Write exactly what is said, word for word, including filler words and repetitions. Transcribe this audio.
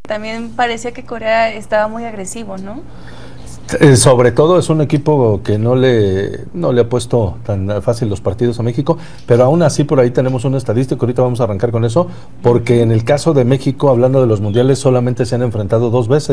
También parecía que Corea estaba muy agresivo, ¿no? Eh, sobre todo es un equipo que no le, no le ha puesto tan fácil los partidos a México, pero aún así por ahí tenemos un estadístico, ahorita vamos a arrancar con eso, porque en el caso de México, hablando de los mundiales, solamente se han enfrentado dos veces.